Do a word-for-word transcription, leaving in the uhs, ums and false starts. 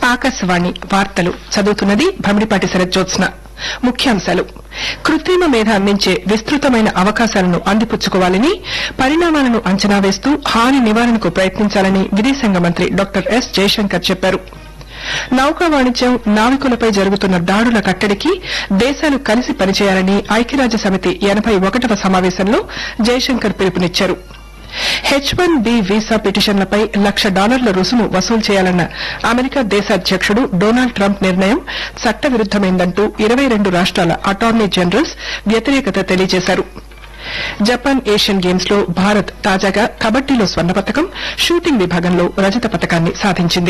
ఆకాశవాణి వార్తలు చదువుతున్నది భమిడిపాటి శరజ్జోత్స్న. ముఖ్యాంశాలు కృత్రిమ మేధ అందించే విస్తృతమైన అవకాశాలను అందిపుచ్చుకోవాలని, పరిణామాలను అంచనా వేస్తూ హాని నివారణకు ప్రయత్నించాలని విదేశాంగ మంత్రి డాక్టర్ ఎస్ జయశంకర్ చెప్పారు. నౌకా వాణిజ్యం, నావికులపై జరుగుతున్న దాడుల కట్టడికి దేశాలు కలిసి పనిచేయాలని ఐక్యరాజ్య సమితి ఎనబై ఒకటవ సమావేశంలో జయశంకర్ పిలుపునిచ్చారు. హెచ్ వన్ బి వీసా పిటిషన్లపై లక్ష డాలర్ల రుసుము వసూలు చేయాలన్న అమెరికా దేశాధ్యకుడు డొనాల్డ్ ట్రంప్ నిర్ణయం చట్టవిరుద్దమైందంటూ ఇరవై రెండు రాష్టాల అటార్నీ జనరల్స్ వ్యతిరేకత తెలియజేశారు. జపాన్ ఏషియన్ గేమ్స్ లో భారత్ తాజాగా కబడ్డీలో స్వర్ణ పతకం, షూటింగ్ విభాగంలో రజత పతకాన్ని సాధించింది.